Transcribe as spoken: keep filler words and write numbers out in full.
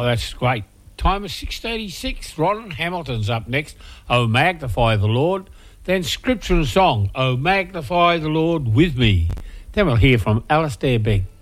that's great. Time is six thirty-six. Ron Hamilton's up next. Oh, magnify the Lord. Then scripture and song. Oh, magnify the Lord with me. Then we'll hear from Alistair Begg.